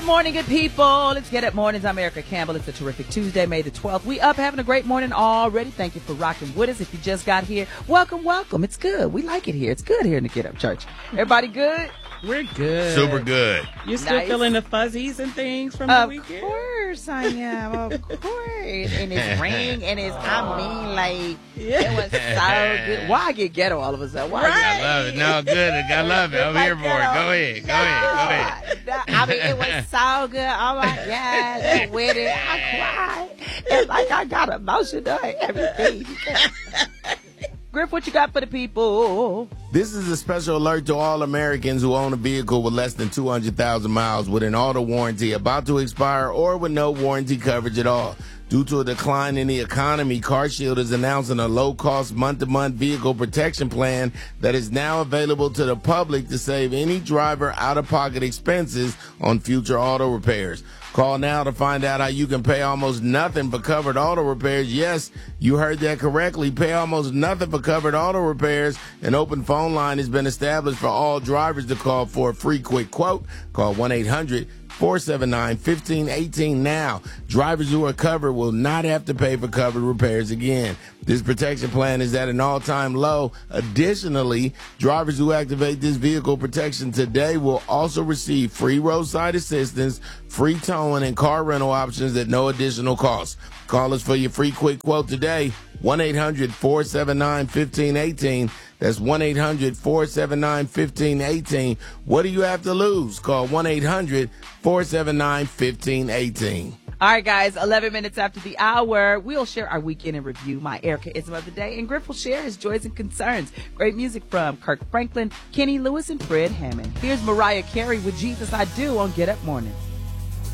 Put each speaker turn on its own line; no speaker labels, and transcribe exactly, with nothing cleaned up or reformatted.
morning, good people. Let's get it mornings. I'm Erica Campbell. It's a terrific Tuesday, May the twelfth. We up having a great morning already. Thank you for rocking with us. If you just got here, welcome, welcome. It's good. We like it here. It's good here in the Get Up Church. Everybody good?
We're good.
Super good.
You're still
Nice.
feeling the fuzzies and things from
Of
the weekend?
Of course I am. Of course. And it's ring and it's, I mean, like, it was so good. Why I get ghetto all of a sudden? Why
Right.
I love it. No, good. I love it. I'm
Like
here for it.
ghetto.
Go ahead. Go ahead. Go ahead.
I mean, it was so good. Oh my God. And with it, I cried. It's like I got emotional and everything. Griff, what you got for the people?
This is a special alert to all Americans who own a vehicle with less than two hundred thousand miles with an auto warranty about to expire or with no warranty coverage at all. Due to a decline in the economy, CarShield is announcing a low-cost month-to-month vehicle protection plan that is now available to the public to save any driver out-of-pocket expenses on future auto repairs. Call now to find out how you can pay almost nothing for covered auto repairs. Yes, you heard that correctly. Pay almost nothing for covered auto repairs. An open phone line has been established for all drivers to call for a free quick quote. Call one eight hundred four seven nine one five one eight now. Drivers who are covered will not have to pay for covered repairs again. This protection plan is at an all-time low. Additionally, drivers who activate this vehicle protection today will also receive free roadside assistance, free towing, and car rental options at no additional cost. Call us for your free quick quote today, one eight hundred four seven nine one five one eight. That's one eight hundred four seven nine one five one eight. What do you have to lose? Call one eight hundred four seven nine one five one eight.
All right, guys, eleven minutes after the hour, we'll share our weekend in review, my Erica-ism of the day, and Griff will share his joys and concerns. Great music from Kirk Franklin, Kenny Lewis, and Fred Hammond. Here's Mariah Carey with Jesus I Do on Get Up Mornings.